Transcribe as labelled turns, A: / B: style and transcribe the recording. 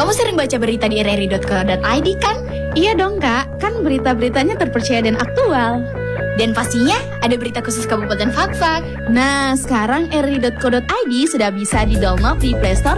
A: Kamu sering baca berita di rri.co.id kan?
B: Iya dong Kak, kan berita-beritanya terpercaya dan aktual.
A: Dan pastinya ada berita khusus Kabupaten Fakfak.
B: Nah, sekarang rri.co.id sudah bisa di-download di Play Store